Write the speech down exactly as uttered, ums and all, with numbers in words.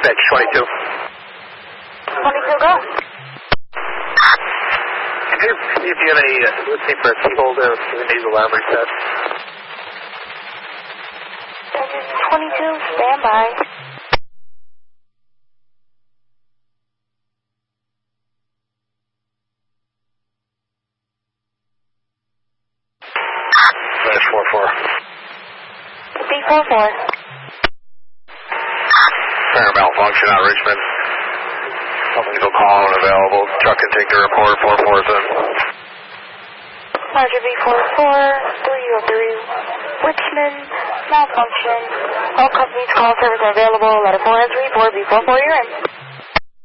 Pitch twenty-two. twenty-two, go. Can you see if you have any uh, listening for a key holder for the nasal alarm reset? Engine twenty-two, stand by. Dash four four. B four four. Fire malfunction out Richmond. Diesel call unavailable. Truck and take the report. four four seven. Roger, B four four, three oh three, Richmond, malfunction. All companies call service are available. Letter four has three four, B four four, you're in.